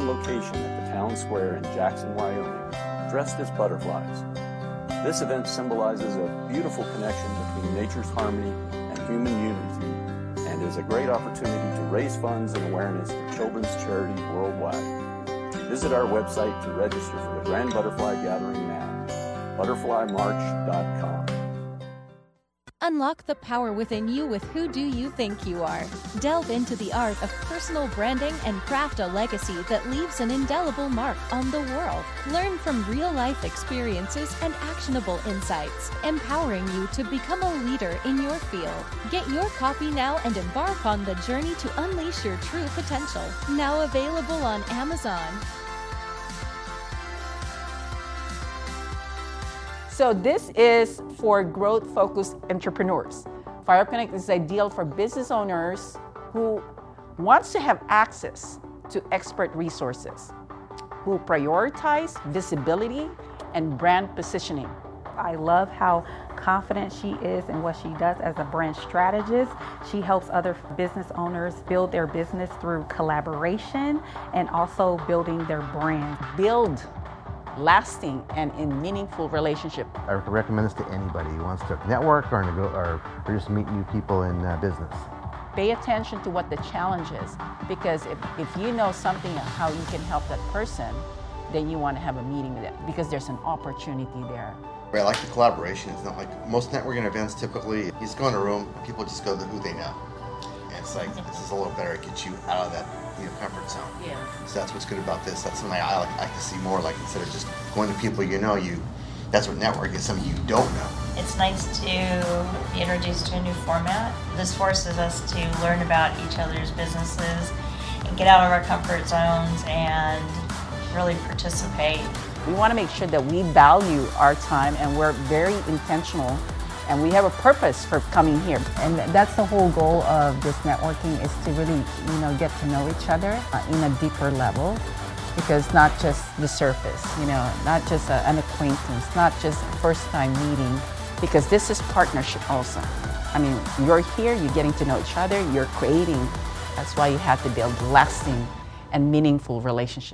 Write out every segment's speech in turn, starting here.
on location at the town square in Jackson, Wyoming, dressed as butterflies. This event symbolizes a beautiful connection between nature's harmony and human unity, and is a great opportunity to raise funds and awareness for children's charities worldwide. Visit our website to register for the Grand Butterfly Gathering now, butterflymarch.com. Unlock the power within you with Who Do You Think You Are? Delve into the art of personal branding and craft a legacy that leaves an indelible mark on the world. Learn from real-life experiences and actionable insights, empowering you to become a leader in your field. Get your copy now and embark on the journey to unleash your true potential. Now available on Amazon. So this is for growth-focused entrepreneurs. FireUp is ideal for business owners who wants to have access to expert resources, who prioritize visibility and brand positioning. I love how confident she is in what she does as a brand strategist. She helps other business owners build their business through collaboration and also building their brand. Build lasting and in meaningful relationship. I recommend this to anybody who wants to network or just meet new people in business. Pay attention to what the challenge is, because if you know something of how you can help that person, then you want to have a meeting with it, because there's an opportunity there. I like the collaboration. It's not like most networking events typically, you just go in a room, people just go to who they know. And it's like, this is a little better, it gets you out of that comfort zone. Yeah. So that's what's good about this. That's something I like to see more, like instead of just going to people that's what networking is, something you don't know. It's nice to be introduced to a new format. This forces us to learn about each other's businesses and get out of our comfort zones and really participate. We want to make sure that we value our time and we're very intentional and we have a purpose for coming here. And that's the whole goal of this networking, is to really, get to know each other in a deeper level, because not just the surface, not just an acquaintance, not just a first time meeting, because this is partnership also. I mean, you're here, you're getting to know each other, you're creating. That's why you have to build lasting and meaningful relationships.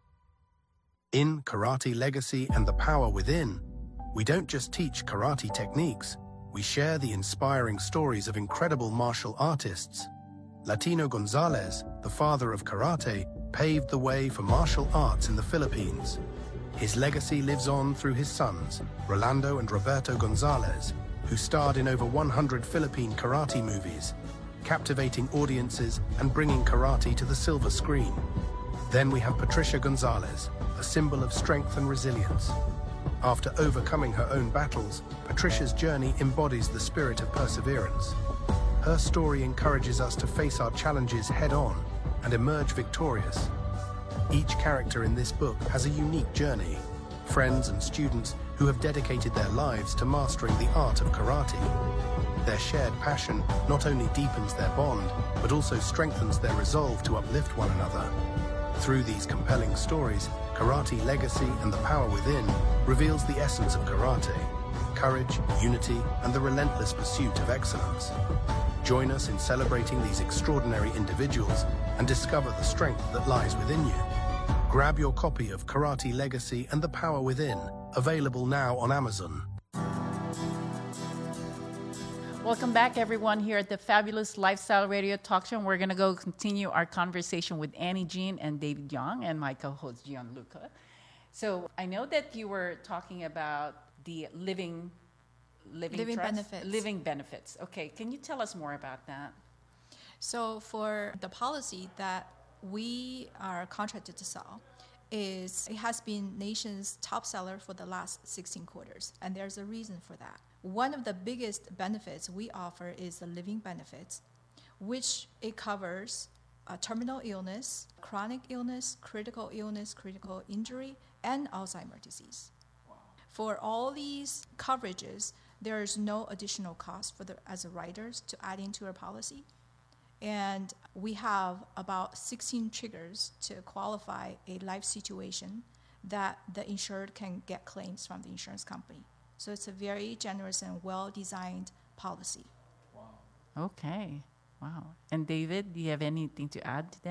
In Karate Legacy and the Power Within, we don't just teach karate techniques, we share the inspiring stories of incredible martial artists. Latino Gonzalez, the father of karate, paved the way for martial arts in the Philippines. His legacy lives on through his sons, Rolando and Roberto Gonzalez, who starred in over 100 Philippine karate movies, captivating audiences and bringing karate to the silver screen. Then we have Patricia Gonzalez, a symbol of strength and resilience. After overcoming her own battles, Patricia's journey embodies the spirit of perseverance. Her story encourages us to face our challenges head-on and emerge victorious. Each character in this book has a unique journey, friends and students who have dedicated their lives to mastering the art of karate. Their shared passion not only deepens their bond, but also strengthens their resolve to uplift one another. Through these compelling stories, Karate Legacy and the Power Within reveals the essence of karate: courage, unity, and the relentless pursuit of excellence. Join us in celebrating these extraordinary individuals and discover the strength that lies within you. Grab your copy of Karate Legacy and the Power Within, available now on Amazon. Welcome back, everyone, here at the Fabulous Lifestyle Radio Talk Show. We're going to go continue our conversation with Annie Jean and David Young and my co-host Gianluca. So I know that you were talking about the living benefits. Living benefits. Okay, can you tell us more about that? So for the policy that we are contracted to sell, it has been nation's top seller for the last 16 quarters, and there's a reason for that. One of the biggest benefits we offer is the living benefits, which it covers terminal illness, chronic illness, critical injury, and Alzheimer's disease. Wow. For all these coverages, there is no additional cost as a riders to add into our policy. And we have about 16 triggers to qualify a life situation that the insured can get claims from the insurance company. So it's a very generous and well-designed policy. Wow. Okay. Wow. And David, do you have anything to add to that?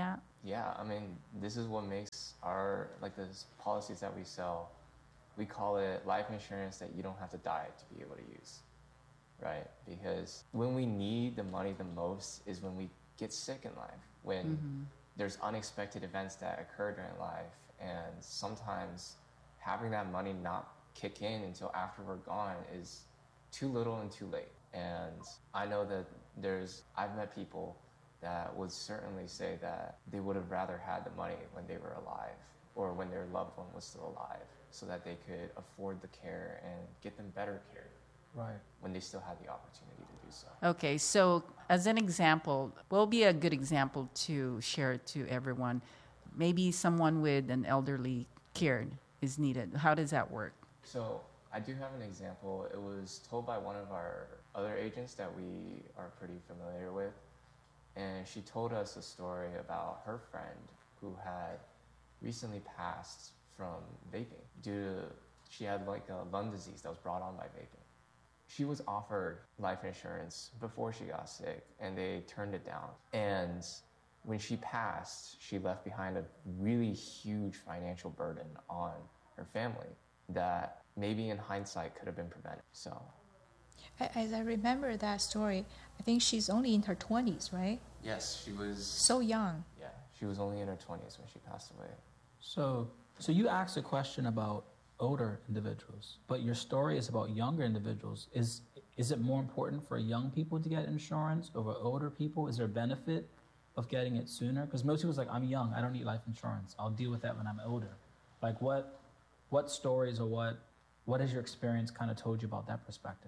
Yeah, I mean, this is what makes our, like, the policies that we sell, we call it life insurance that you don't have to die to be able to use, right? Because when we need the money the most is when we get sick in life, when there's unexpected events that occur during life, and sometimes having that money not kick in until after we're gone is too little and too late. And I know that I've met people that would certainly say that they would have rather had the money when they were alive or when their loved one was still alive so that they could afford the care and get them better care when they still had the opportunity to do so. Okay, so as an example, what will be a good example to share to everyone? Maybe someone with an elderly care is needed. How does that work? So I do have an example. It was told by one of our other agents that we are pretty familiar with. And she told us a story about her friend who had recently passed from vaping she had like a lung disease that was brought on by vaping. She was offered life insurance before she got sick and they turned it down. And when she passed, she left behind a really huge financial burden on her family that maybe in hindsight could have been prevented. So, as I remember that story, I think she's only in her 20s, right? Yes, she was so young. Yeah, she was only in her 20s when she passed away. So you asked a question about older individuals, but your story is about younger individuals. Is it more important for young people to get insurance over older people? Is there a benefit of getting it sooner? Because most people's like, I'm young, I don't need life insurance. I'll deal with that when I'm older. Like what stories or what has your experience kind of told you about that perspective?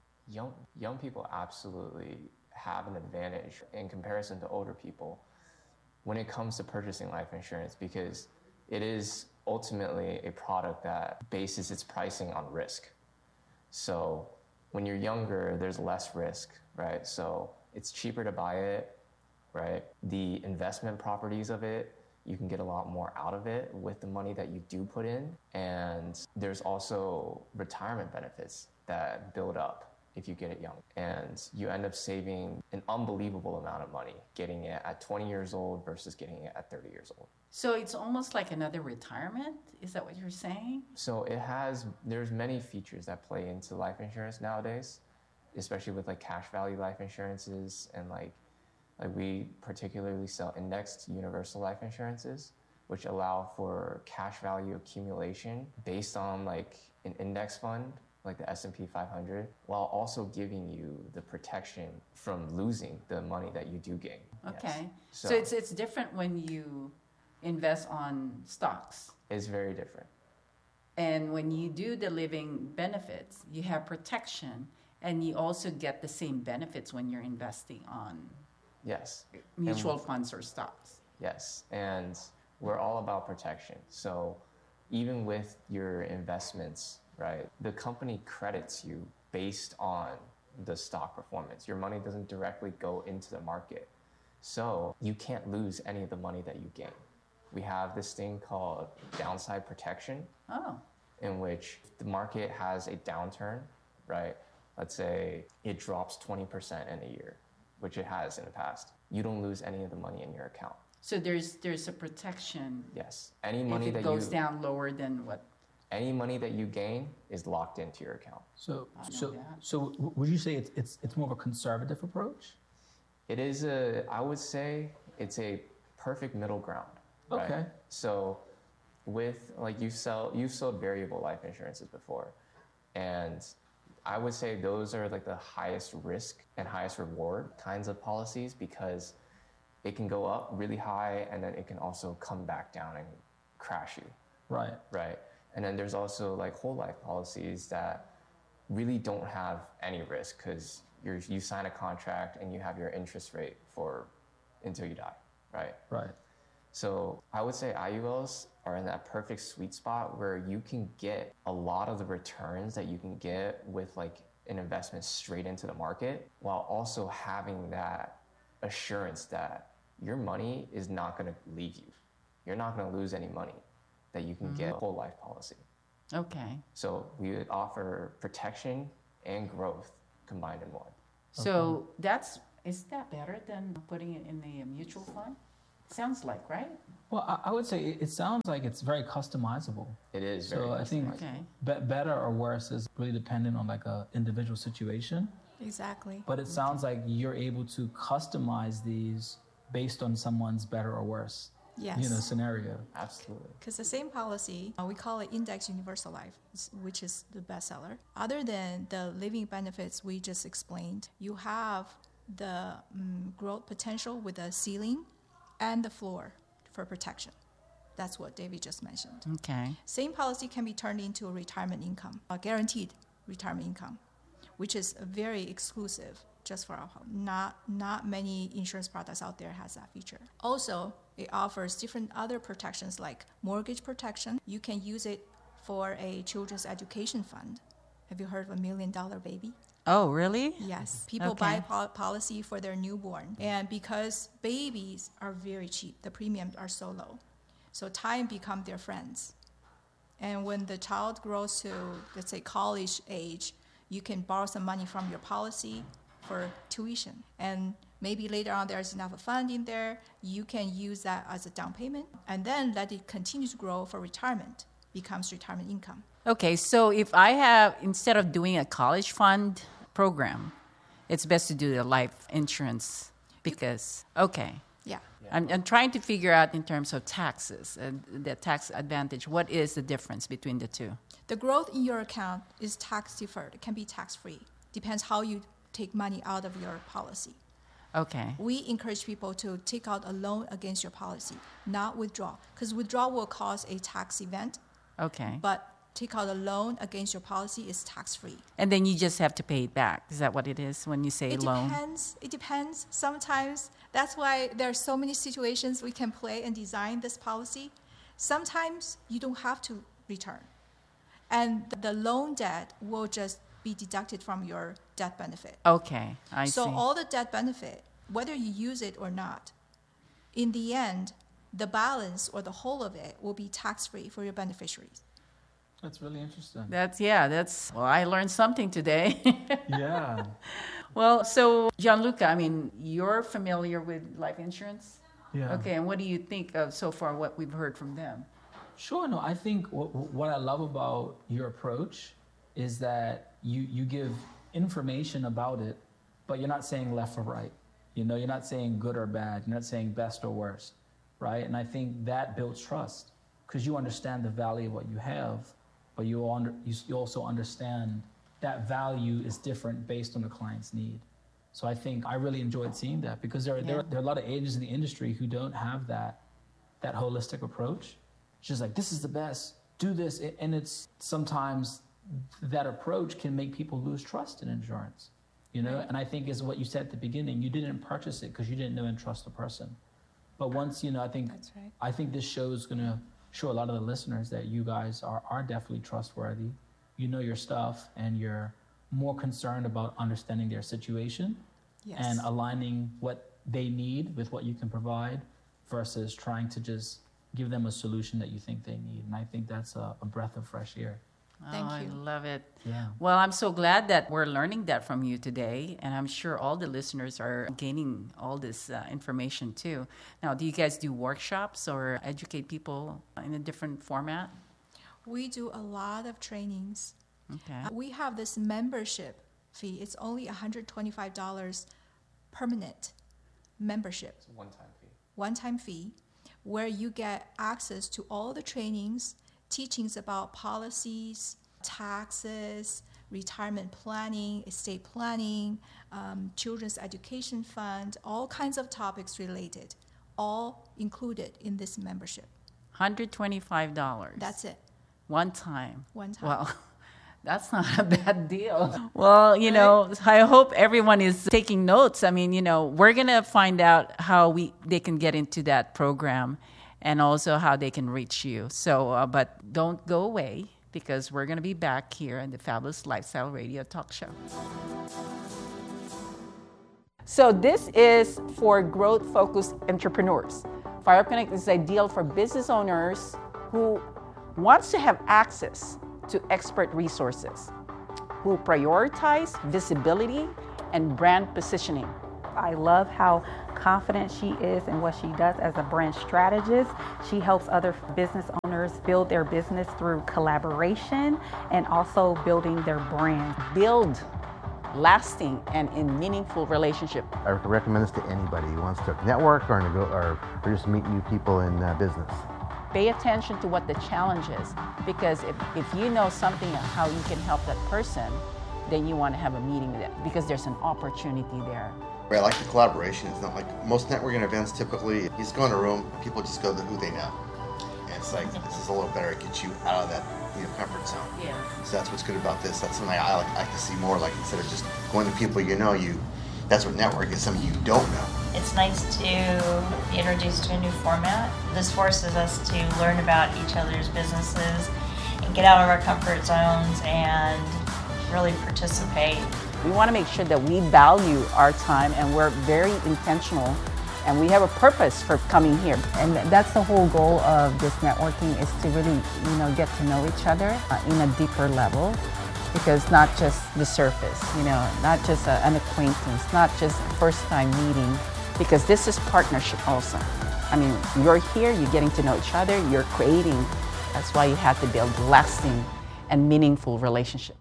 Young people absolutely have an advantage in comparison to older people when it comes to purchasing life insurance because it is ultimately a product that bases its pricing on risk. So when you're younger, there's less risk, right? So it's cheaper to buy it, right? The investment properties of it, you can get a lot more out of it with the money that you do put in. And there's also retirement benefits that build up if you get it young. And you end up saving an unbelievable amount of money getting it at 20 years old versus getting it at 30 years old. So it's almost like another retirement? Is that what you're saying? So there's many features that play into life insurance nowadays, especially with like cash value life insurances and like we particularly sell indexed universal life insurances, which allow for cash value accumulation based on like an index fund, like the S&P 500, while also giving you the protection from losing the money that you do gain. Okay. Yes. So it's different when you invest on stocks. It's very different. And when you do the living benefits, you have protection, and you also get the same benefits when you're investing on mutual funds or stocks. Yes, and we're all about protection. So even with your investments, right, the company credits you based on the stock performance. Your money doesn't directly go into the market. So you can't lose any of the money that you gain. We have this thing called downside protection, in which the market has a downturn, right? Let's say it drops 20% in a year, which it has in the past. You don't lose any of the money in your account. So there's a protection. Yes. Any money if it goes down lower than what? Any money that you gain is locked into your account. So would you say it's more of a conservative approach? It is I would say it's a perfect middle ground. Right? Okay. So with like you've sold variable life insurances before, and I would say those are like the highest risk and highest reward kinds of policies because it can go up really high and then it can also come back down and crash you. Right. Right. And then there's also like whole life policies that really don't have any risk because you sign a contract and you have your interest rate until you die. Right. Right. So I would say IULs are in that perfect sweet spot where you can get a lot of the returns that you can get with like an investment straight into the market while also having that assurance that your money is not going to leave you. You're not going to lose any money, that you can get a whole life policy. Okay. So we would offer protection and growth combined in one. So is that better than putting it in the mutual fund? Sounds like, right? Well, I would say it sounds like it's very customizable. It is very So I think better or worse is really dependent on like a individual situation. Exactly. But it sounds like you're able to customize these based on someone's better or worse, Yes. Scenario. Absolutely. Because the same policy, we call it Index Universal Life, which is the bestseller. Other than the living benefits we just explained, you have the growth potential with the ceiling and the floor for protection. That's what David just mentioned. Okay. Same policy can be turned into a retirement income, a guaranteed retirement income, which is very exclusive just for our home. Not many insurance products out there has that feature. Also, it offers different other protections like mortgage protection. You can use it for a children's education fund. Have you heard of $1 Million Baby? Oh, really? Yes. People buy policy for their newborn. And because babies are very cheap, the premiums are so low. So time becomes their friends. And when the child grows to, let's say, college age, you can borrow some money from your policy for tuition. And maybe later on there's enough funding there, you can use that as a down payment and then let it continue to grow for retirement, becomes retirement income. Okay, so if I have, instead of doing a college fund program, it's best to do the life insurance because, Yeah. I'm trying to figure out in terms of taxes, the tax advantage, what is the difference between the two? The growth in your account is tax deferred. It can be tax free. Depends how you take money out of your policy. Okay. We encourage people to take out a loan against your policy, not withdraw, because withdrawal will cause a tax event. Okay. But take out a loan against your policy is tax free. And then you just have to pay it back. Is that what it is when you say loan? It depends. Sometimes that's why there are so many situations we can play and design this policy. Sometimes you don't have to return. And the loan debt will just be deducted from your debt benefit. Okay, I see. So all the debt benefit, whether you use it or not, in the end, the balance or the whole of it will be tax-free for your beneficiaries. That's really interesting. Well, I learned something today. Yeah. Well, so Gianluca, I mean, you're familiar with life insurance? Yeah. Okay, and what do you think of so far what we've heard from them? Sure. No, I think what I love about your approach is that you give information about it, but you're not saying left or right. You're not saying good or bad. You're not saying best or worst, right? And I think that builds trust because you understand the value of what you have, but you also understand that value is different based on the client's need. So I think I really enjoyed seeing that because there are a lot of agents in the industry who don't have that holistic approach. It's just like, this is the best, do this. And it's sometimes that approach can make people lose trust in insurance, Right. And I think is what you said at the beginning. You didn't purchase it because you didn't know and trust the person. But once, I think That's right. I think this show is going to show a lot of the listeners that you guys are definitely trustworthy. You know your stuff, and you're more concerned about understanding their situation and aligning what they need with what you can provide versus trying to just give them a solution that you think they need. And I think that's a breath of fresh air. Thank you. I love it. Yeah. Well, I'm so glad that we're learning that from you today, and I'm sure all the listeners are gaining all this information too. Now, do you guys do workshops or educate people in a different format? We do a lot of trainings. Okay. We have this membership fee. It's only $125 permanent membership. It's a one-time fee. One-time fee, where you get access to all the trainings, teachings about policies, taxes, retirement planning, estate planning, children's education fund, all kinds of topics related, all included in this membership. $125. That's it. One time. One time. Well, that's not a bad deal. Well, I hope everyone is taking notes. I mean, we're going to find out how they can get into that program and also how they can reach you. So, but don't go away because we're going to be back here in the Fabulous Lifestyle Radio Talk Show. So this is for growth-focused entrepreneurs. Fire Connect is ideal for business owners who wants to have access to expert resources, who prioritize visibility and brand positioning. I love how confident she is in what she does as a brand strategist. She helps other business owners build their business through collaboration and also building their brand. Build lasting and in meaningful relationship. I recommend this to anybody who wants to network or just meet new people in business. Pay attention to what the challenge is, because if you know something of how you can help that person, then you want to have a meeting with them because there's an opportunity there. I like the collaboration. It's not like most networking events typically, you just go in a room, people just go to who they know. And it's like, this is a little better, it gets you out of that comfort zone. Yeah. So that's what's good about this. That's something I like to see more, like instead of just going to people you know, that's what networking is, something you don't know. It's nice to be introduced to a new format. This forces us to learn about each other's businesses and get out of our comfort zones and really participate. We want to make sure that we value our time and we're very intentional and we have a purpose for coming here. And that's the whole goal of this networking, is to really, get to know each other in a deeper level. Because not just the surface, not just an acquaintance, not just first time meeting, because this is partnership also. I mean, you're here, you're getting to know each other, you're creating. That's why you have to build lasting and meaningful relationships.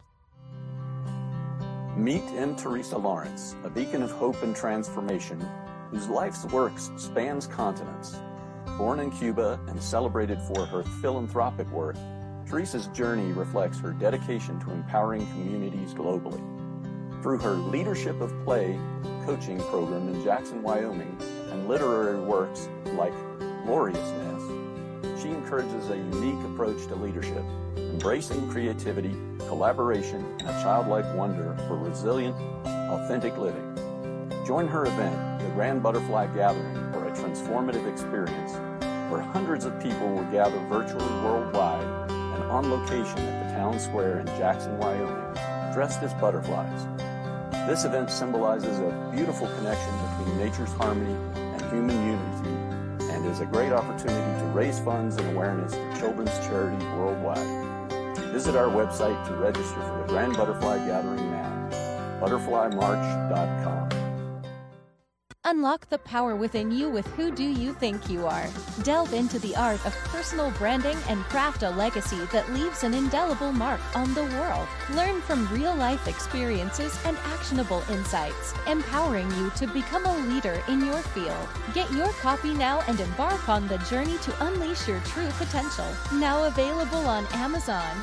Meet M. Teresa Lawrence, a beacon of hope and transformation whose life's works spans continents. Born in Cuba and celebrated for her philanthropic work, Teresa's journey reflects her dedication to empowering communities globally. Through her Leadership of Play coaching program in Jackson, Wyoming, and literary works like Gloriousness, she encourages a unique approach to leadership, embracing creativity, collaboration, and a childlike wonder for resilient, authentic living. Join her event, the Grand Butterfly Gathering, for a transformative experience where hundreds of people will gather virtually worldwide and on location at the town square in Jackson, Wyoming, dressed as butterflies. This event symbolizes a beautiful connection between nature's harmony and human unity, and is a great opportunity to raise funds and awareness for children's charities worldwide. Visit our website to register for the Grand Butterfly Gathering now, butterflymarch.com. Unlock the power within you with Who Do You Think You Are? Delve into the art of personal branding and craft a legacy that leaves an indelible mark on the world. Learn from real-life experiences and actionable insights, empowering you to become a leader in your field. Get your copy now and embark on the journey to unleash your true potential. Now available on Amazon.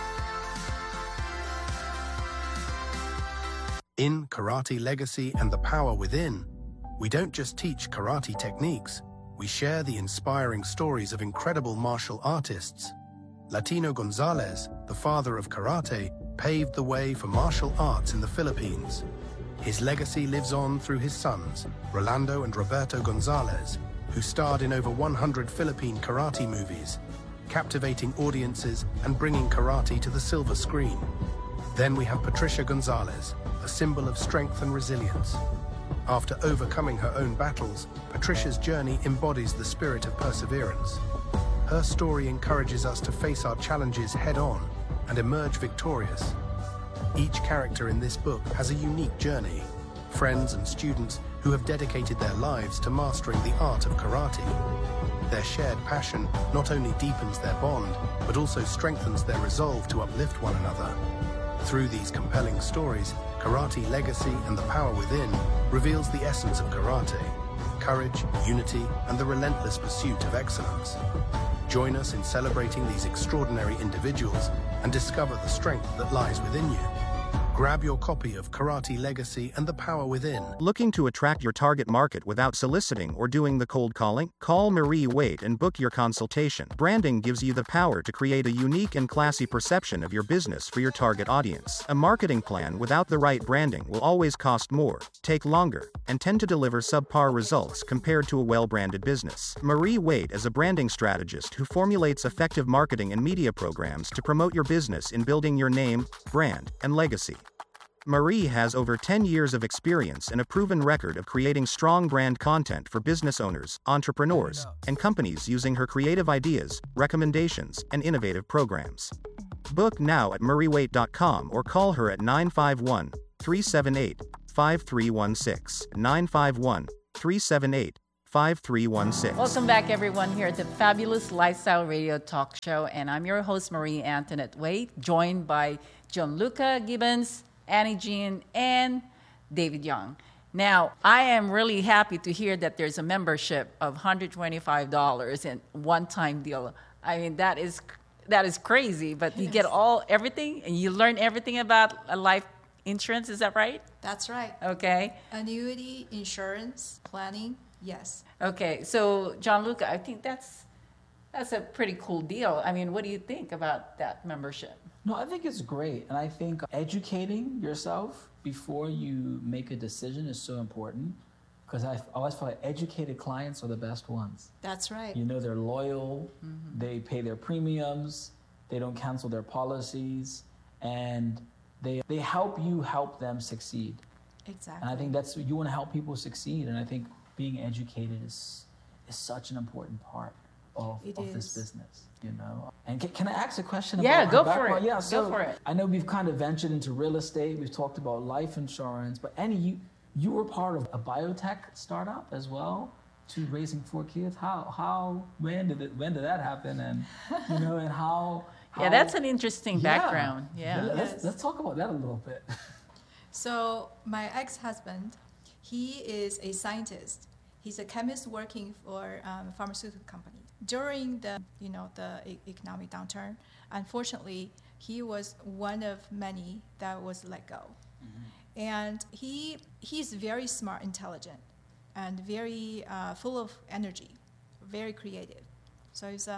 In Karate Legacy and the Power Within, we don't just teach karate techniques, we share the inspiring stories of incredible martial artists. Latino Gonzalez, the father of karate, paved the way for martial arts in the Philippines. His legacy lives on through his sons, Rolando and Roberto Gonzalez, who starred in over 100 Philippine karate movies, captivating audiences and bringing karate to the silver screen. Then we have Patricia Gonzalez, a symbol of strength and resilience. After overcoming her own battles, Patricia's journey embodies the spirit of perseverance. Her story encourages us to face our challenges head-on and emerge victorious. Each character in this book has a unique journey, friends and students who have dedicated their lives to mastering the art of karate. Their shared passion not only deepens their bond, but also strengthens their resolve to uplift one another. Through these compelling stories, Karate Legacy and the Power Within reveals the essence of karate: courage, unity, and the relentless pursuit of excellence. Join us in celebrating these extraordinary individuals and discover the strength that lies within you. Grab your copy of Karate Legacy and the Power Within. Looking to attract your target market without soliciting or doing the cold calling? Call Marie Waite and book your consultation. Branding gives you the power to create a unique and classy perception of your business for your target audience. A marketing plan without the right branding will always cost more, take longer, and tend to deliver subpar results compared to a well-branded business. Marie Waite is a branding strategist who formulates effective marketing and media programs to promote your business in building your name, brand, and legacy. Marie has over 10 years of experience and a proven record of creating strong brand content for business owners, entrepreneurs, and companies using her creative ideas, recommendations, and innovative programs. Book now at mariewaite.com or call her at 951-378-5316, 378 5316. Welcome back, everyone, here at the Fabulous Lifestyle Radio Talk Show. And I'm your host, Marie Antoinette Wade, joined by Gianluca Gibbons, Annie Jean, and David Young. Now, I am really happy to hear that there's a membership of $125 and one-time deal. I mean, that is crazy, but you get everything, and you learn everything about a life insurance. Is that right? That's right. Okay. Annuity, insurance, planning, yes. Okay, so Gianluca, I think that's a pretty cool deal. I mean, what do you think about that membership? No, I think it's great. And I think educating yourself before you make a decision is so important, because I always feel like educated clients are the best ones. That's right. You know, they're loyal, they pay their premiums, they don't cancel their policies, and they help you help them succeed. Exactly. And I think you want to help people succeed, and I think being educated is such an important part of this business, you know. And can I ask a question about go her for background? it. Yeah, go for it. I know we've kind of ventured into real estate, we've talked about life insurance, but Annie, you were part of a biotech startup as well, to raising 4 kids. When did that happen, and you know, and how yeah, that's an interesting background. Yeah. Let's talk about that a little bit. So my ex-husband, he is a scientist. He's a chemist working for a pharmaceutical company. During the economic downturn, unfortunately, he was one of many that was let go. Mm-hmm. And he's very smart, intelligent, and very full of energy, very creative. So he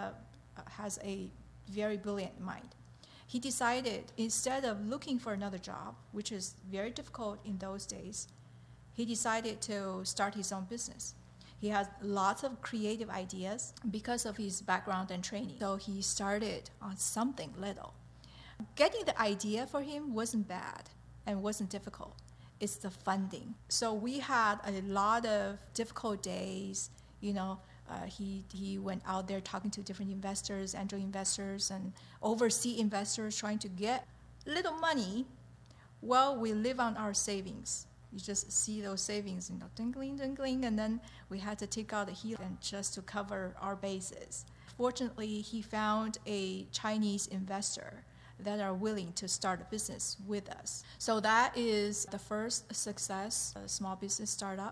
has a very brilliant mind. He decided, instead of looking for another job, which is very difficult in those days, he decided to start his own business. He has lots of creative ideas because of his background and training. So he started on something little. Getting the idea for him wasn't bad and wasn't difficult. It's the funding. So we had a lot of difficult days. You know, he went out there talking to different investors, angel investors, and overseas investors, trying to get little money. Well, we live on our savings. You just see those savings, twinkling, and then we had to take out the heel and just to cover our bases. Fortunately, he found a Chinese investor that are willing to start a business with us. So that is the first success, a small business startup.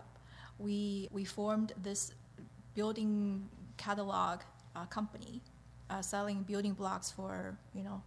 We formed this building catalog company, selling building blocks for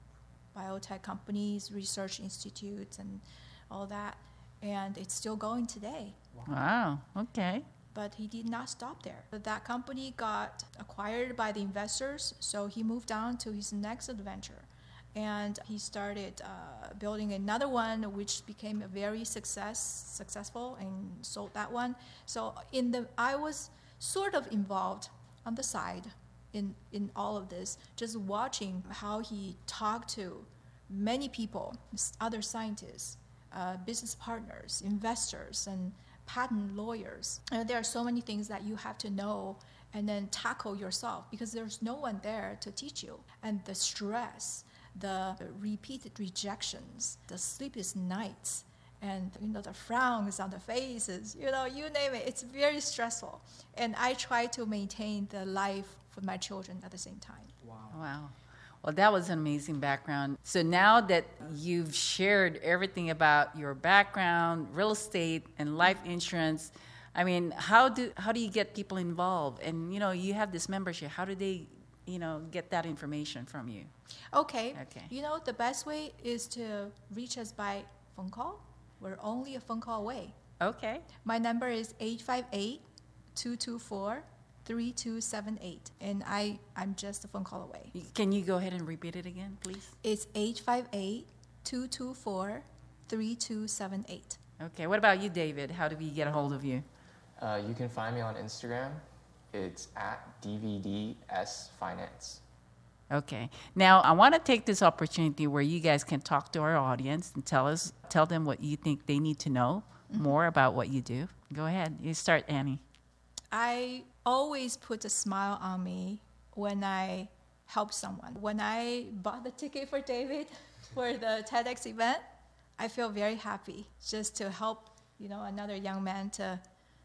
biotech companies, research institutes, and all that. And it's still going today. Wow. Okay. But he did not stop there. That company got acquired by the investors, so he moved on to his next adventure. And he started building another one, which became a very successful, and sold that one. So I was sort of involved on the side in all of this, just watching how he talked to many people, other scientists, business partners, investors, and patent lawyers. And there are so many things that you have to know and then tackle yourself, because there's no one there to teach you. And the stress, the repeated rejections, the sleepless nights, and the frowns on the faces, you name it. It's very stressful. And I try to maintain the life for my children at the same time. Wow. Well, that was an amazing background. So now that you've shared everything about your background, real estate, and life insurance, I mean, how do you get people involved? And you have this membership. How do they, get that information from you? Okay. The best way is to reach us by phone call. We're only a phone call away. Okay. My number is 858-224-3278, and I'm just a phone call away. Can you go ahead and repeat it again, please? It's 858-224-3278. Okay. What about you, David? How do we get a hold of you? You can find me on Instagram. It's at DVDS Finance. Okay. Now, I want to take this opportunity where you guys can talk to our audience and tell them what you think they need to know more about what you do. Go ahead. You start, Annie. I always put a smile on me when I help someone. When I bought the ticket for David for the TEDx event, I feel very happy just to help, another young man to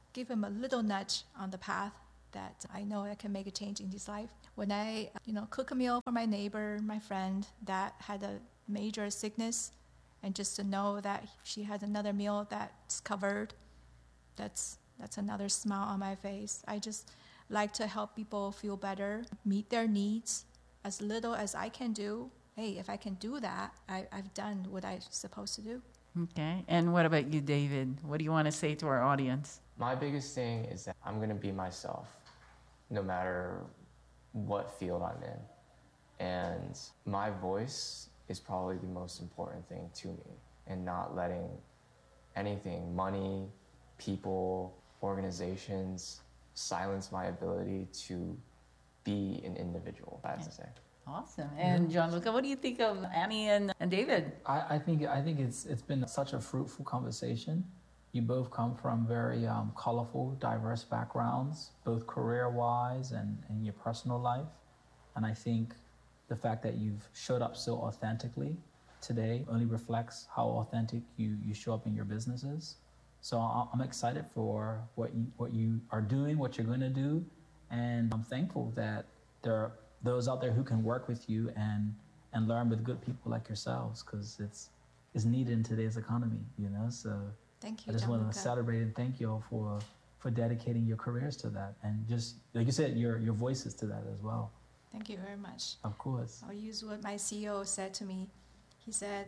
give him a little nudge on the path that I know I can make a change in his life. When I, cook a meal for my neighbor, my friend that had a major sickness, and just to know that she has another meal that's covered, that's another smile on my face. I just like to help people feel better, meet their needs as little as I can do. Hey, if I can do that, I've done what I'm supposed to do. Okay. And what about you, David? What do you want to say to our audience? My biggest thing is that I'm going to be myself, no matter what field I'm in. And my voice is probably the most important thing to me, and not letting anything, money, people, organizations, silence my ability to be an individual, I have to say. Awesome. And Gianluca, what do you think of Annie and David? I think it's been such a fruitful conversation. You both come from very colorful, diverse backgrounds, both career-wise and in your personal life. And I think the fact that you've showed up so authentically today only reflects how authentic you show up in your businesses. So I'm excited for what you are doing, what you're going to do, and I'm thankful that there are those out there who can work with you and learn with good people like yourselves, because it's needed in today's economy, So thank you, I just Gianluca. want to celebrate and thank you all for dedicating your careers to that, and just like you said, your voices to that as well. Thank you very much. Of course. I'll use what my CEO said to me. He said,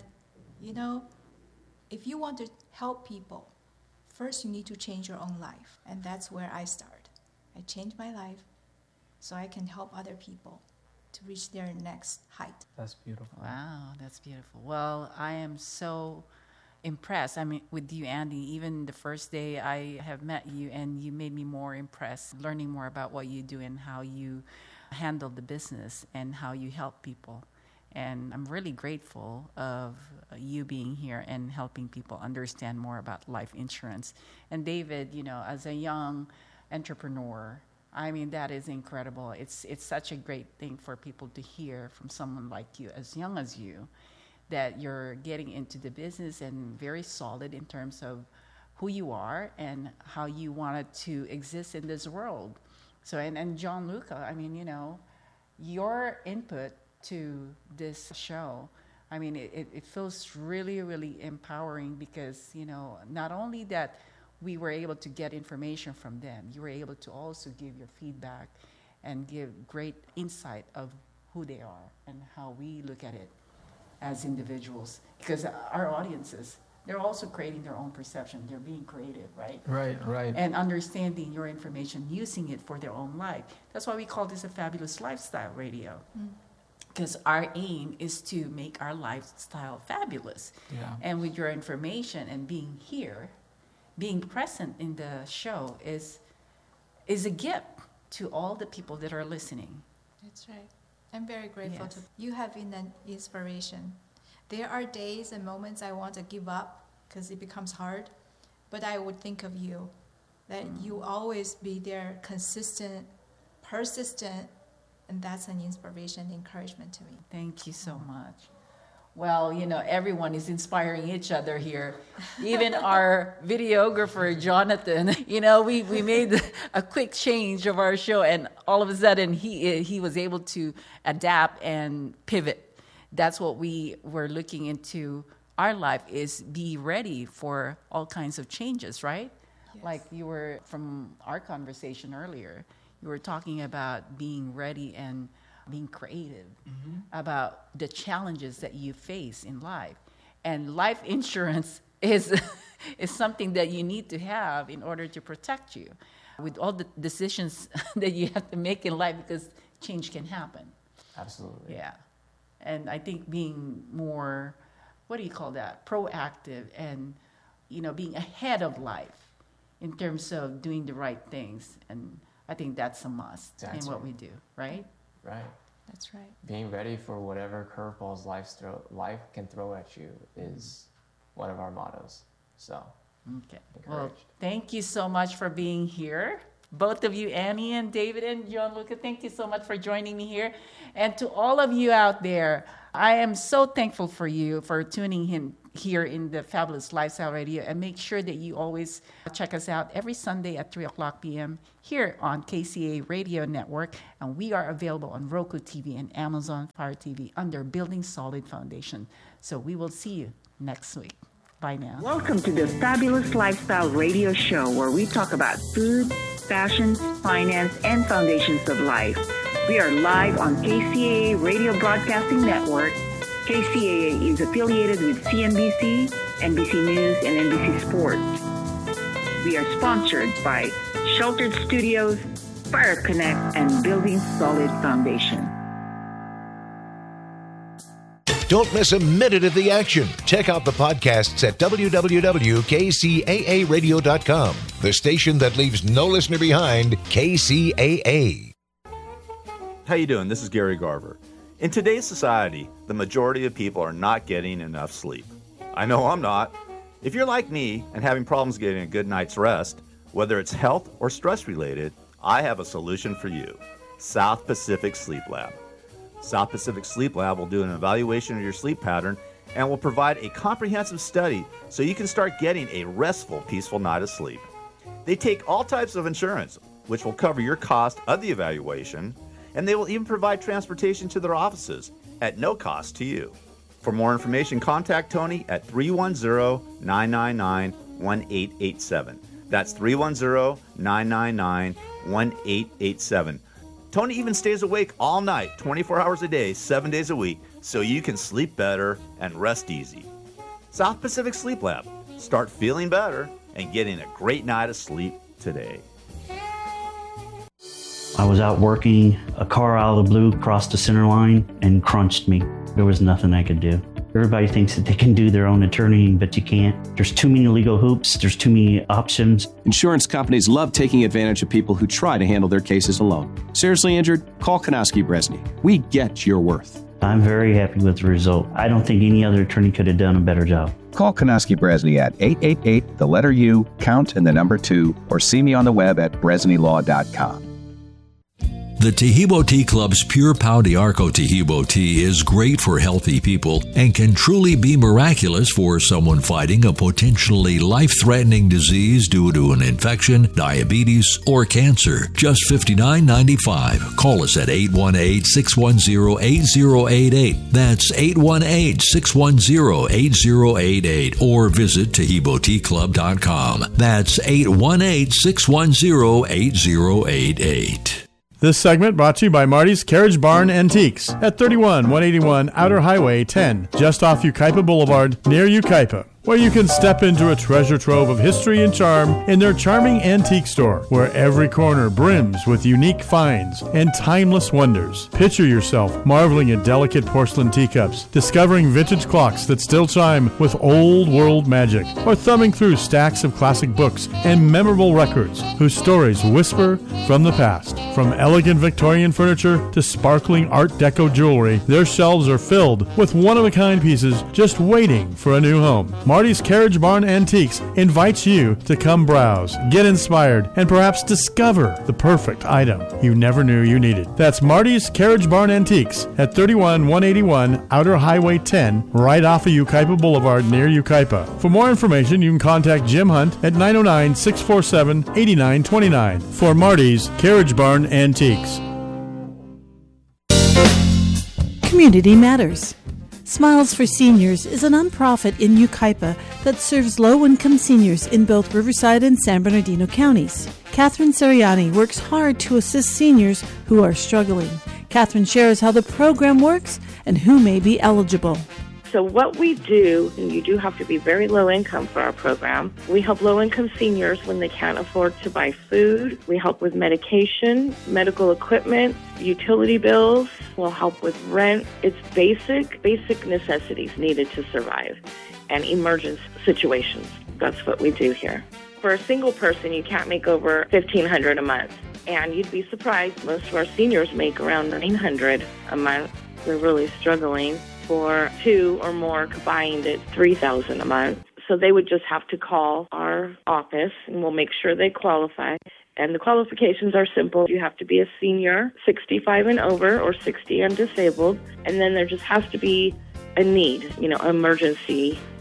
if you want to help people, first you need to change your own life. And that's where I start. I changed my life so I can help other people to reach their next height. That's beautiful. Wow, that's beautiful. Well, I am so impressed. With you, Andy, even the first day I have met you, and you made me more impressed, learning more about what you do and how you handle the business and how you help people. And I'm really grateful of you being here and helping people understand more about life insurance. And David, as a young entrepreneur, that is incredible. It's such a great thing for people to hear from someone like you, as young as you, that you're getting into the business and very solid in terms of who you are and how you wanted to exist in this world. So, and Gianluca, your input to this show, it feels really, really empowering, because, not only that we were able to get information from them, you were able to also give your feedback and give great insight of who they are and how we look at it as individuals. Because our audiences, they're also creating their own perception. They're being creative, right? Right. And understanding your information, using it for their own life. That's why we call this a fabulous lifestyle radio. Because our aim is to make our lifestyle fabulous. Yeah. And with your information and being here, being present in the show is a gift to all the people that are listening. That's right. I'm very grateful Yes. to you. Have been an inspiration. There are days and moments I want to give up because it becomes hard, but I would think of you, that you always be there, consistent, persistent, and that's an inspiration, encouragement to me. Thank you so much. Well, everyone is inspiring each other here. Even our videographer, Jonathan, we made a quick change of our show, and all of a sudden he was able to adapt and pivot. That's what we were looking into our life, is be ready for all kinds of changes, right? Yes. Like you were, from our conversation earlier, you were talking about being ready and being creative about the challenges that you face in life. And life insurance is something that you need to have in order to protect you with all the decisions that you have to make in life, because change can happen. Absolutely. Yeah. And I think being more, proactive, and, being ahead of life in terms of doing the right things. And I think that's a must in what we do, right? Right. That's right. Being ready for whatever curveballs life can throw at you is one of our mottos. So, okay. Well, thank you so much for being here. Both of you, Annie and David and Gianluca, thank you so much for joining me here. And to all of you out there, I am so thankful for you for tuning here in the Fabulous Lifestyle Radio. And make sure that you always check us out every Sunday at 3 o'clock p.m. here on KCAA Radio Network. And we are available on Roku TV and Amazon Fire TV under Building Solid Foundation. So we will see you next week. Bye now. Welcome to the Fabulous Lifestyle Radio Show, where we talk about food, fashion, finance, and foundations of life. We are live on KCAA Radio Broadcasting Network. KCAA is affiliated with CNBC, NBC News, and NBC Sports. We are sponsored by Sheltered Studios, Fire Connect, and Building Solid Foundation. Don't miss a minute of the action. Check out the podcasts at www.kcaaradio.com, the station that leaves no listener behind, KCAA. How you doing? This is Gary Garver. In today's society, the majority of people are not getting enough sleep. I know I'm not. If you're like me and having problems getting a good night's rest, whether it's health or stress related, I have a solution for you. South Pacific Sleep Lab. South Pacific Sleep Lab will do an evaluation of your sleep pattern and will provide a comprehensive study so you can start getting a restful, peaceful night of sleep. They take all types of insurance, which will cover your cost of the evaluation, and they will even provide transportation to their offices at no cost to you. For more information, contact Tony at 310-999-1887. That's 310-999-1887. Tony even stays awake all night, 24 hours a day, 7 days a week, so you can sleep better and rest easy. South Pacific Sleep Lab. Start feeling better and getting a great night of sleep today. I was out working, a car out of the blue crossed the center line and crunched me. There was nothing I could do. Everybody thinks that they can do their own attorney, but you can't. There's too many legal hoops. There's too many options. Insurance companies love taking advantage of people who try to handle their cases alone. Seriously injured? Call Konowski Bresney. We get your worth. I'm very happy with the result. I don't think any other attorney could have done a better job. Call Konowski Bresney at 888, the letter U, count and the number 2, or see me on the web at bresneylaw.com. The Tahibo Tea Club's Pure Pau de Arco Tahibo tea is great for healthy people and can truly be miraculous for someone fighting a potentially life-threatening disease due to an infection, diabetes, or cancer. Just $59.95. Call us at 818-610-8088. That's 818-610-8088. Or visit TahiboTeaClub.com. That's 818-610-8088. This segment brought to you by Marty's Carriage Barn Antiques at 31181 Outer Highway 10, just off Yucaipa Boulevard, near Yucaipa, where you can step into a treasure trove of history and charm in their charming antique store, where every corner brims with unique finds and timeless wonders. Picture yourself marveling at delicate porcelain teacups, discovering vintage clocks that still chime with old-world magic, or thumbing through stacks of classic books and memorable records whose stories whisper from the past. From elegant Victorian furniture to sparkling Art Deco jewelry, their shelves are filled with one-of-a-kind pieces just waiting for a new home. Marty's Carriage Barn Antiques invites you to come browse, get inspired, and perhaps discover the perfect item you never knew you needed. That's Marty's Carriage Barn Antiques at 31181 Outer Highway 10, right off of Yucaipa Boulevard near Yucaipa. For more information, you can contact Jim Hunt at 909-647-8929 for Marty's Carriage Barn Antiques. Community Matters. Smiles for Seniors is a nonprofit in Yucaipa that serves low-income seniors in both Riverside and San Bernardino counties. Catherine Seriani works hard to assist seniors who are struggling. Catherine shares how the program works and who may be eligible. So what we do, and you do have to be very low income for our program, we help low-income seniors when they can't afford to buy food. We help with medication, medical equipment, utility bills. We'll help with rent. It's basic necessities needed to survive and emergency situations. That's what we do here. For a single person, you can't make over $1,500 a month. And you'd be surprised, most of our seniors make around $900 a month. They're really struggling. For two or more combined, it's $3,000 a month. So they would just have to call our office, and we'll make sure they qualify. And the qualifications are simple. You have to be a senior, 65 and over, or 60 and disabled. And then there just has to be a need, emergency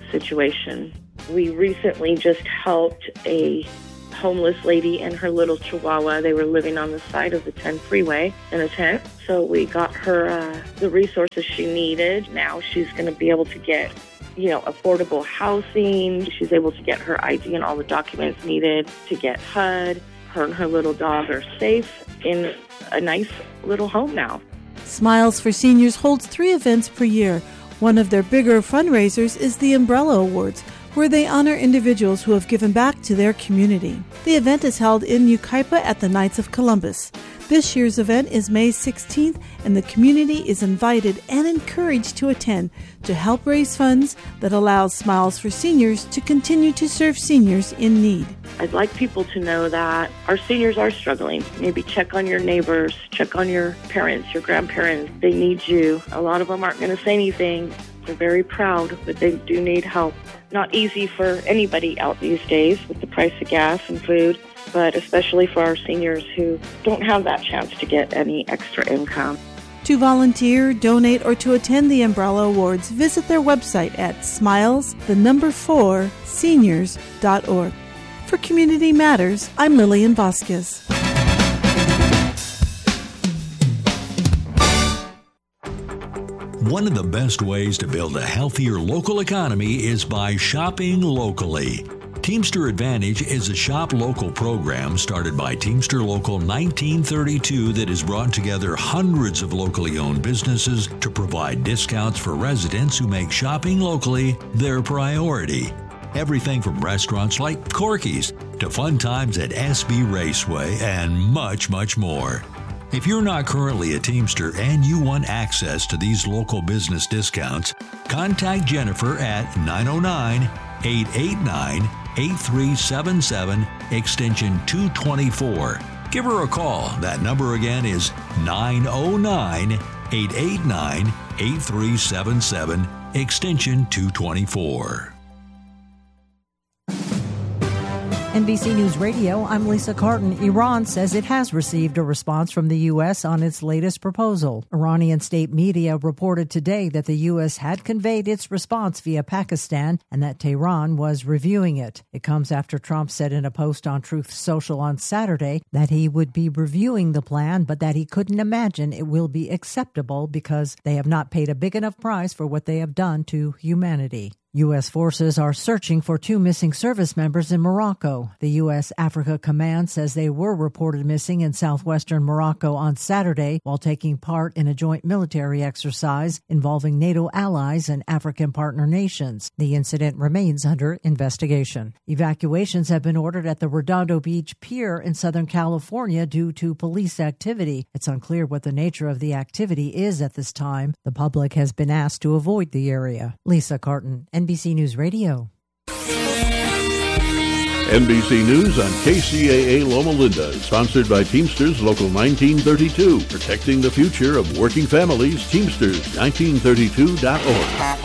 situation. We recently just helped a homeless lady and her little chihuahua. They were living on the side of the 10 freeway in a tent. So we got her the resources she needed. Now she's going to be able to get, affordable housing. She's able to get her ID and all the documents needed to get HUD. Her and her little dog are safe in a nice little home now. Smiles for Seniors holds 3 events per year. One of their bigger fundraisers is the Umbrella Awards, where they honor individuals who have given back to their community. The event is held in Yucaipa at the Knights of Columbus. This year's event is May 16th, and the community is invited and encouraged to attend to help raise funds that allows Smiles for Seniors to continue to serve seniors in need. I'd like people to know that our seniors are struggling. Maybe check on your neighbors, check on your parents, your grandparents. They need you. A lot of them aren't going to say anything. They're very proud, but they do need help. Not easy for anybody out these days with the price of gas and food, but especially for our seniors who don't have that chance to get any extra income. To volunteer, donate, or to attend the Umbrella Awards, visit their website at smilesthenombur4seniors.org. For Community Matters, I'm Lillian Vasquez. One of the best ways to build a healthier local economy is by shopping locally. Teamster Advantage is a shop local program started by Teamster Local 1932 that has brought together hundreds of locally owned businesses to provide discounts for residents who make shopping locally their priority. Everything from restaurants like Corky's to fun times at SB Raceway and much, much more. If you're not currently a Teamster and you want access to these local business discounts, contact Jennifer at 909-889-8377, extension 224. Give her a call. That number again is 909-889-8377, extension 224. NBC News Radio, I'm Lisa Carton. Iran says it has received a response from the U.S. on its latest proposal. Iranian state media reported today that the U.S. had conveyed its response via Pakistan and that Tehran was reviewing it. It comes after Trump said in a post on Truth Social on Saturday that he would be reviewing the plan, but that he couldn't imagine it will be acceptable because they have not paid a big enough price for what they have done to humanity. U.S. forces are searching for 2 missing service members in Morocco. The U.S. Africa Command says they were reported missing in southwestern Morocco on Saturday while taking part in a joint military exercise involving NATO allies and African partner nations. The incident remains under investigation. Evacuations have been ordered at the Redondo Beach Pier in Southern California due to police activity. It's unclear what the nature of the activity is at this time. The public has been asked to avoid the area. Lisa Carton, NBC News Radio. NBC News on KCAA Loma Linda, sponsored by Teamsters Local 1932, protecting the future of working families. Teamsters1932.org.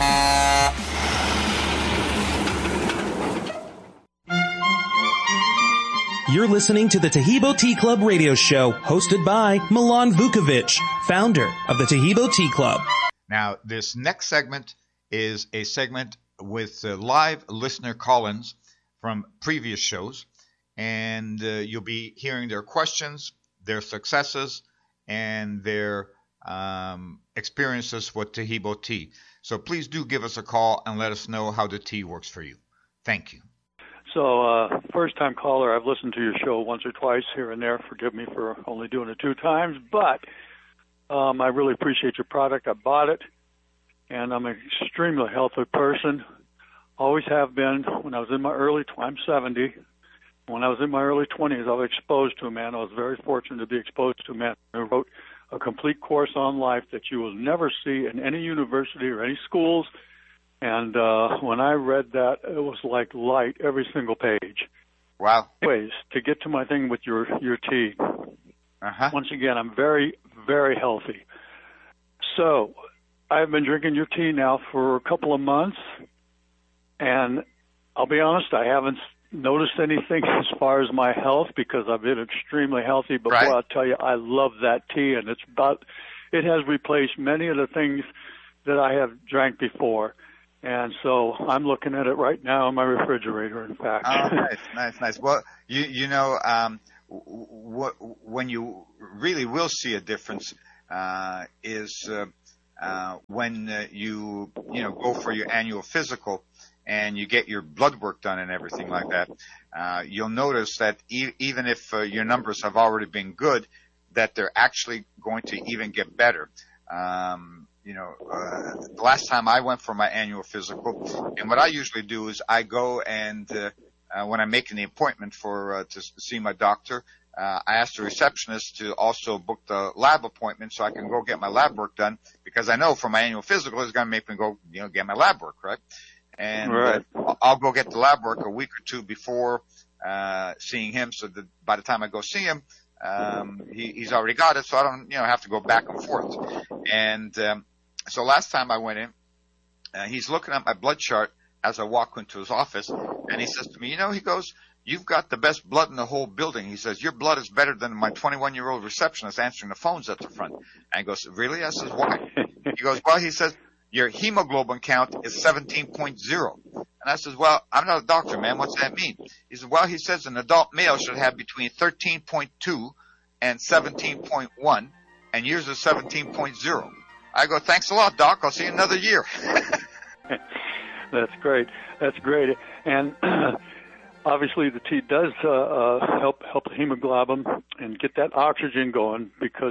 You're listening to the Taheebo Tea Club radio show, hosted by Milan Vukovic, founder of the Taheebo Tea Club. Now, this next segment is a segment with live listener call-ins from previous shows, and you'll be hearing their questions, their successes, and their experiences with Taheebo tea. So please do give us a call and let us know how the tea works for you. Thank you. So, first-time caller, I've listened to your show once or twice here and there. Forgive me for only doing it 2 times, but I really appreciate your product. I bought it. And I'm an extremely healthy person, always have been. When I was in my I'm 70. When I was in my early 20s, I was exposed to a man. I was very fortunate to be exposed to a man who wrote a complete course on life that you will never see in any university or any schools. And when I read that, it was like light every single page. Wow. Anyways, to get to my thing with your tea, once again, I'm very, very healthy. So I've been drinking your tea now for a couple of months, and I'll be honest, I haven't noticed anything as far as my health because I've been extremely healthy. But boy, I'll tell you, I love that tea, and it has replaced many of the things that I have drank before. And so I'm looking at it right now in my refrigerator, in fact. Oh, nice. Well, you know, when you really will see a difference is when you go for your annual physical and you get your blood work done and everything like that. You'll notice that even if your numbers have already been good, that they're actually going to even get better. The last time I went for my annual physical, and what I usually do is I go and when I'm making the appointment to see my doctor, I ask the receptionist to also book the lab appointment so I can go get my lab work done, because I know for my annual physical it's going to make me go, get my lab work, right? And I'll go get the lab work a week or two before seeing him, so that by the time I go see him, he's already got it, so I don't, have to go back and forth. And so last time I went in, he's looking at my blood chart as I walk into his office, and he says to me, he goes, "You've got the best blood in the whole building." He says, "Your blood is better than my 21-year-old receptionist answering the phones at the front." And he goes, "Really?" I says, "Why?" He goes, "Well," he says, "your hemoglobin count is 17.0. And I says, "Well, I'm not a doctor, man. What's that mean?" He says, "Well," he says, "an adult male should have between 13.2 and 17.1, and yours is 17.0. I go, "Thanks a lot, Doc. I'll see you another year." That's great. And obviously the tea does help the hemoglobin and get that oxygen going, because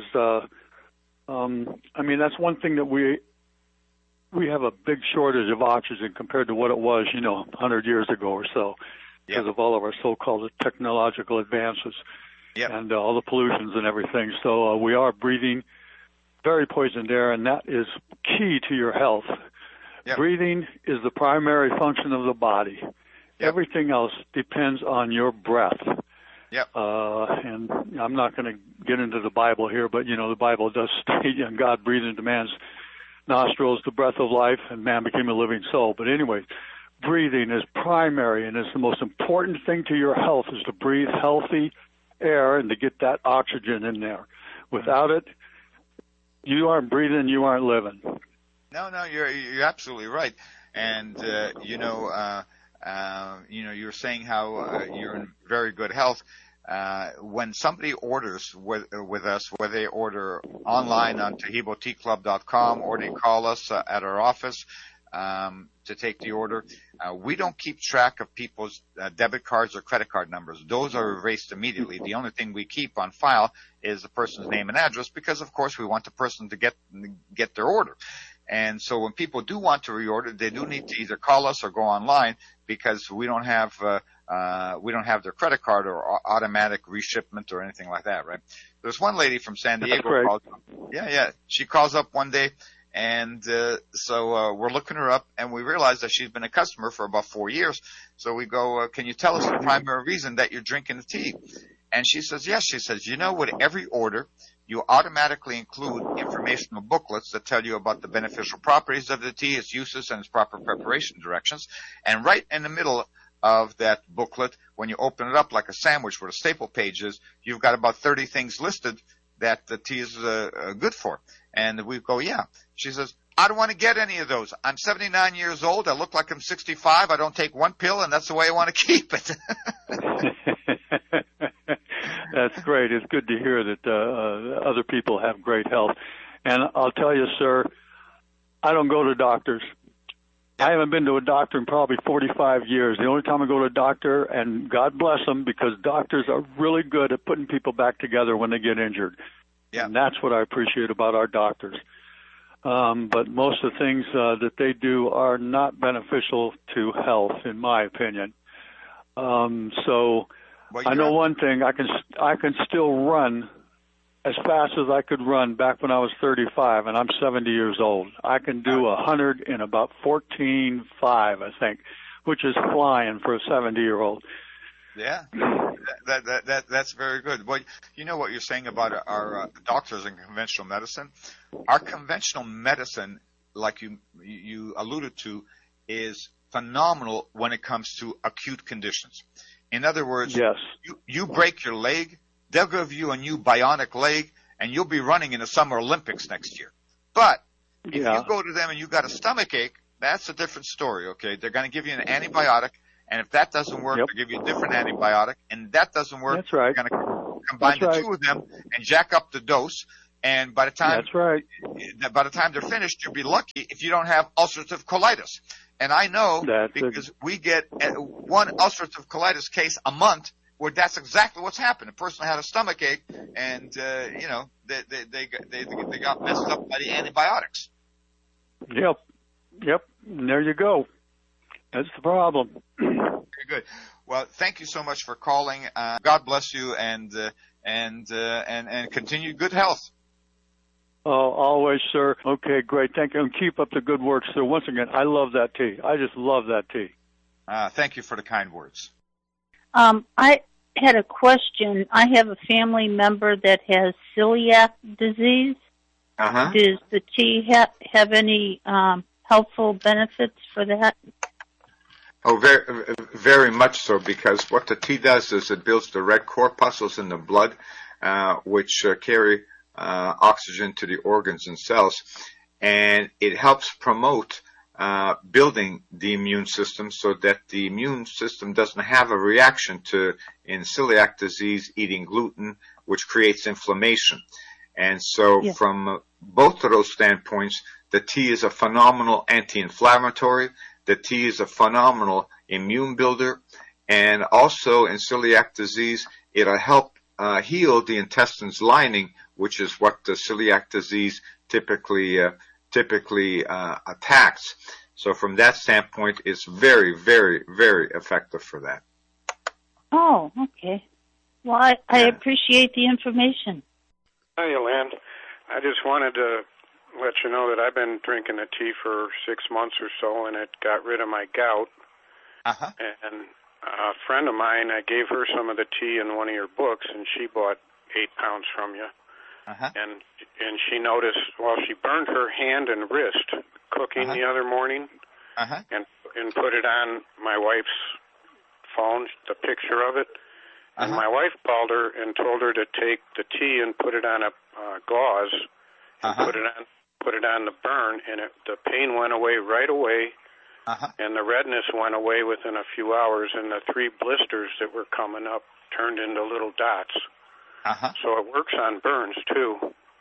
that's one thing that we have a big shortage of oxygen compared to what it was 100 years ago or so, because of all of our so-called technological advances and all the pollutions and everything. So we are breathing very poisoned air, and that is key to your health. Breathing is the primary function of the body. Everything else depends on your breath. And I'm not going to get into the Bible here, but the Bible does state, and God breathed into man's nostrils the breath of life, and man became a living soul. But anyway, breathing is primary, and it's the most important thing to your health, is to breathe healthy air and to get that oxygen in there. Without it, you aren't breathing, you aren't living. No, you're absolutely right. And you're saying how you're in very good health. When somebody orders with us, whether they order online on TaheeboTeaClub.com or they call us at our office to take the order, we don't keep track of people's debit cards or credit card numbers. Those are erased immediately. The only thing we keep on file is the person's name and address, because, of course, we want the person to get their order. And so when people do want to reorder, they do need to either call us or go online, because we don't have their credit card or automatic reshipment or anything like that, right? There's one lady from San Diego. She calls up one day, and so we're looking her up, and we realize that she's been a customer for about 4 years. So we go, "Can you tell us the primary reason that you're drinking the tea?" And she says, yes. She says, with every order, you automatically include informational booklets that tell you about the beneficial properties of the tea, its uses, and its proper preparation directions. And right in the middle of that booklet, when you open it up like a sandwich where the staple page is, you've got about 30 things listed that the tea is good for. And we go, yeah. She says, "I don't want to get any of those. I'm 79 years old. I look like I'm 65. I don't take one pill, and that's the way I want to keep it." That's great. It's good to hear that other people have great health. And I'll tell you, sir, I don't go to doctors. I haven't been to a doctor in probably 45 years. The only time I go to a doctor, and God bless them, because doctors are really good at putting people back together when they get injured. And that's what I appreciate about our doctors. But most of the things that they do are not beneficial to health, in my opinion. I know one thing, I can still run as fast as I could run back when I was 35, and I'm 70 years old. I can do 100 in about 14.5, I think, which is flying for a 70-year-old. Yeah, that's very good. Well, you know what you're saying about our doctors in conventional medicine? Our conventional medicine, like you alluded to, is phenomenal when it comes to acute conditions. In other words, you break your leg, they'll give you a new bionic leg, and you'll be running in the Summer Olympics next year. But if you go to them and you got a stomach ache, that's a different story, okay? They're going to give you an antibiotic, and if that doesn't work, they'll give you a different antibiotic, and that doesn't work, that's right. they're going to combine the two of them and jack up the dose, and by the time they're finished, you'll be lucky if you don't have ulcerative colitis. And I know because we get one ulcerative colitis case a month where that's exactly what's happened. A person had a stomach ache, and they got messed up by the antibiotics. Yep. And there you go. That's the problem. Very good. Well, thank you so much for calling. God bless you, and continue good health. Oh, always, sir. Okay, great. Thank you. And keep up the good work, sir. Once again, I love that tea. I just love that tea. Thank you for the kind words. I had a question. I have a family member that has celiac disease. Does the tea have any helpful benefits for that? Oh, very, very much so, because what the tea does is it builds the red corpuscles in the blood, which carry oxygen to the organs and cells, and it helps promote building the immune system so that the immune system doesn't have a reaction to, in celiac disease, eating gluten, which creates inflammation. And so from both of those standpoints, the tea is a phenomenal anti-inflammatory. The tea is a phenomenal immune builder. And also in celiac disease, it'll help heal the intestines lining, which is what the celiac disease typically attacks. So from that standpoint, it's very, very, very effective for that. Oh, okay. Well, I appreciate the information. Hi, Yolande. I just wanted to let you know that I've been drinking the tea for 6 months or so, and it got rid of my gout. And a friend of mine, I gave her some of the tea in one of your books, and she bought 8 pounds from you. And she noticed, she burned her hand and wrist cooking the other morning, and put it on my wife's phone, the picture of it. And my wife called her and told her to take the tea and put it on a gauze and put it on the burn, and the pain went away right away, and the redness went away within a few hours, and the 3 blisters that were coming up turned into little dots. So it works on burns too.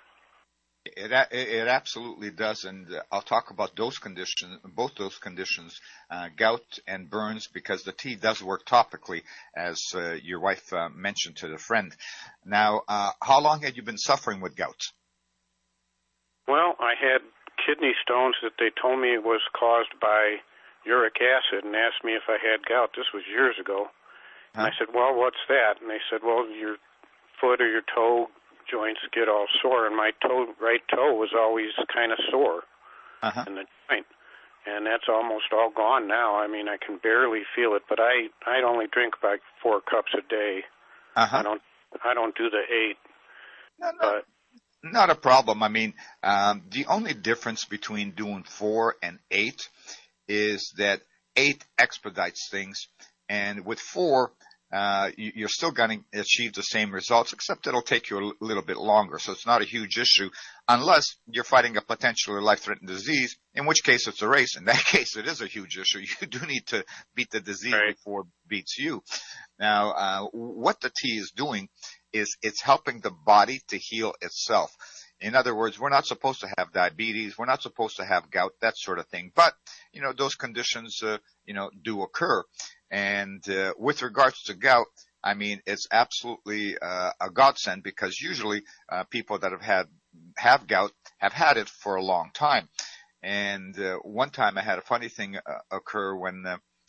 It absolutely does, and I'll talk about those conditions, both those conditions, gout and burns, because the tea does work topically, as your wife mentioned to the friend. Now, how long had you been suffering with gout? Well, I had kidney stones that they told me was caused by uric acid, and asked me if I had gout. This was years ago. And I said, well, what's that? And they said, well, your foot or your toe joints get all sore, and my right toe was always kind of sore in the joint, and that's almost all gone now. I mean, I can barely feel it, but I'd only drink about 4 cups a day. I don't do the 8. Not a problem. I mean, the only difference between doing 4 and 8 is that 8 expedites things, and with 4, you're still going to achieve the same results, except it'll take you a little bit longer. So it's not a huge issue unless you're fighting a potentially life-threatening disease, in which case it's a race. In that case, it is a huge issue. You do need to beat the disease before it beats you. Now, what the tea is doing is it's helping the body to heal itself. In other words, we're not supposed to have diabetes. We're not supposed to have gout, that sort of thing. But, those conditions, do occur. And with regards to gout, I mean, it's absolutely a godsend, because usually people that have gout have had it for a long time. And one time I had a funny thing occur when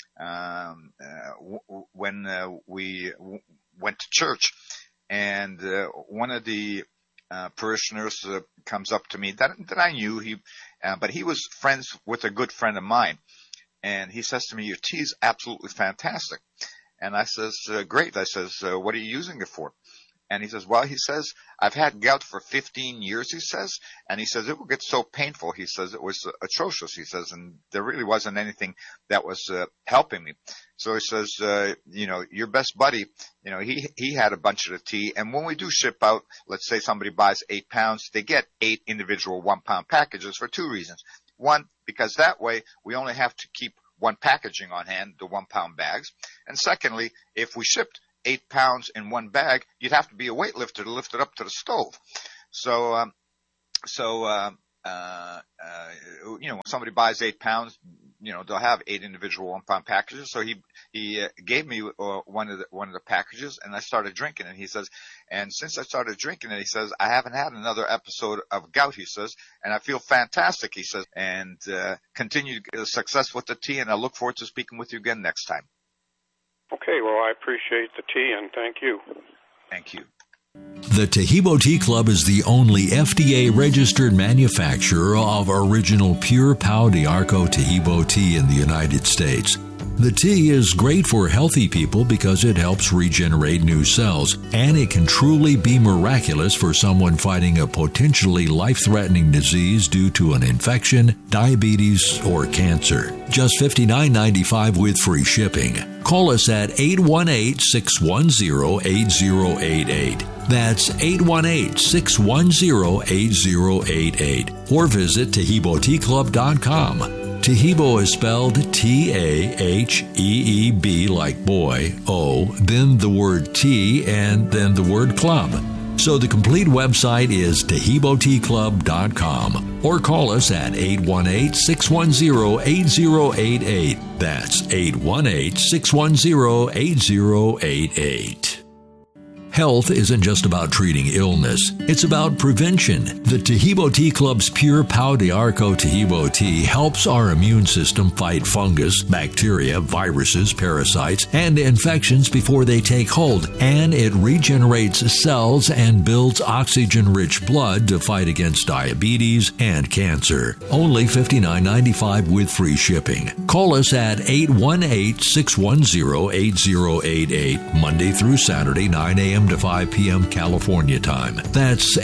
we went to church, and one of the parishioners comes up to me that I knew, but he was friends with a good friend of mine. And he says to me, your tea is absolutely fantastic. And I says, great. I says, what are you using it for? And he says, well, I've had gout for 15 years, he says. And he says, it will get so painful. He says, it was atrocious, he says, and there really wasn't anything that was helping me. So he says, your best buddy, he had a bunch of the tea. And when we do ship out, let's say somebody buys 8 pounds, they get 8 individual 1-pound packages for 2 reasons. One, because that way we only have to keep one packaging on hand, the 1 pound bags. And secondly, if we shipped 8 pounds in one bag, you'd have to be a weightlifter to lift it up to the stove. So, when somebody buys 8 pounds, they'll have 8 individual 1 pound packages. So he gave me one of the packages, and I started drinking it. He says, and since I started drinking it, he says, I haven't had another episode of gout, he says, and I feel fantastic, he says, and continued success with the tea, and I look forward to speaking with you again next time. Okay, well, I appreciate the tea, and thank you. Thank you. The Taheebo Tea Club is the only FDA-registered manufacturer of original pure Pau d'Arco Taheebo tea in the United States. The tea is great for healthy people because it helps regenerate new cells, and it can truly be miraculous for someone fighting a potentially life-threatening disease due to an infection, diabetes, or cancer. Just $59.95 with free shipping. Call us at 818-610-8088. That's 818-610-8088. Or visit TaheeboTeaClub.com. Taheebo is spelled T-A-H-E-E-B like boy, O, then the word tea, and then the word club. So the complete website is TaheeboTeaClub.com. Or call us at 818-610-8088. That's 818-610-8088. Health isn't just about treating illness, it's about prevention. The Taheebo Tea Club's pure Pau d'Arco Taheebo tea helps our immune system fight fungus, bacteria, viruses, parasites, and infections before they take hold, and it regenerates cells and builds oxygen-rich blood to fight against diabetes and cancer. Only $59.95 with free shipping. Call us at 818-610-8088, Monday through Saturday, 9 a.m. to 5 p.m. California time. That's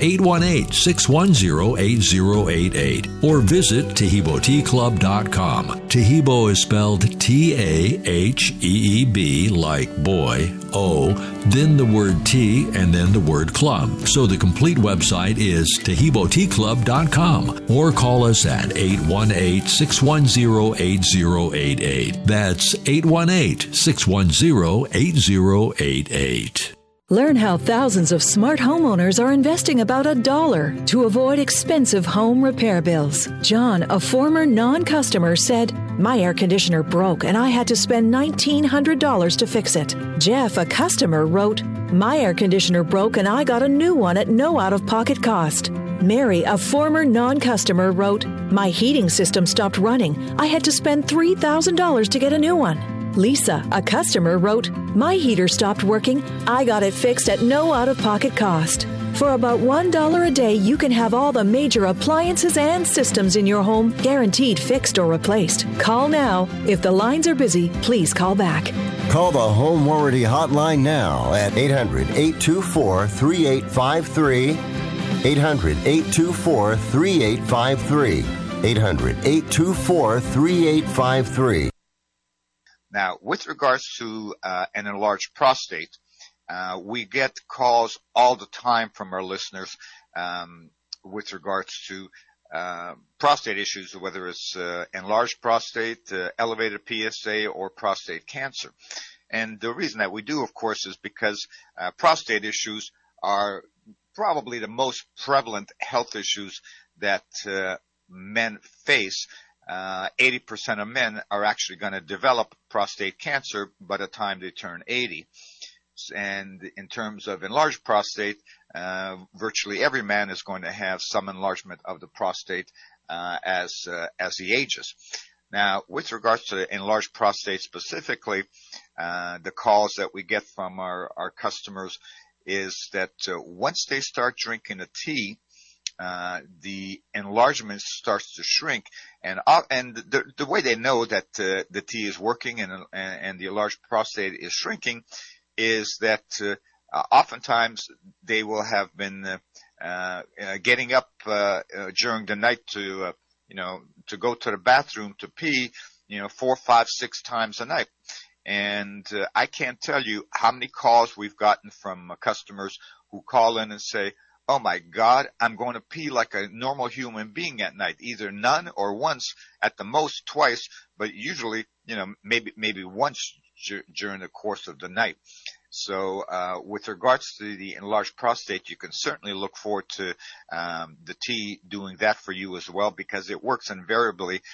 818-610-8088. Or visit TaheeboTeaClub.com. Taheebo is spelled T-A-H-E-E-B like boy, O, then the word tea, and then the word club. So the complete website is TaheeboTeaClub.com. Or call us at 818-610-8088. That's 818-610-8088. Learn how thousands of smart homeowners are investing about $1 to avoid expensive home repair bills. John, a former non-customer, said, "My air conditioner broke and I had to spend $1,900 to fix it." Jeff, a customer, wrote, "My air conditioner broke and I got a new one at no out-of-pocket cost." Mary, a former non-customer, wrote, "My heating system stopped running. I had to spend $3,000 to get a new one." Lisa, a customer, wrote, "My heater stopped working. I got it fixed at no out-of-pocket cost." For about $1 a day, you can have all the major appliances and systems in your home guaranteed fixed or replaced. Call now. If the lines are busy, please call back. Call the Home Warranty Hotline now at 800-824-3853. 800-824-3853. 800-824-3853. Now, with regards to an enlarged prostate, we get calls all the time from our listeners with regards to prostate issues, whether it's enlarged prostate, elevated PSA, or prostate cancer. And the reason that we do, of course, is because prostate issues are probably the most prevalent health issues that men face. 80% of men are actually going to develop prostate cancer by the time they turn 80. And in terms of enlarged prostate, virtually every man is going to have some enlargement of the prostate as he ages. Now, with regards to enlarged prostate specifically, the calls that we get from our customers is that once they start drinking the tea, the enlargement starts to shrink, and the way they know that the tea is working and the enlarged prostate is shrinking is that oftentimes they will have been getting up during the night to go to the bathroom to pee 4, 5, 6 times a night. And I can't tell you how many calls we've gotten from customers who call in and say, oh my God, I'm going to pee like a normal human being at night, either none or once, at the most twice, but usually, maybe once during the course of the night. So with regards to the enlarged prostate, you can certainly look forward to the tea doing that for you as well, because it works invariably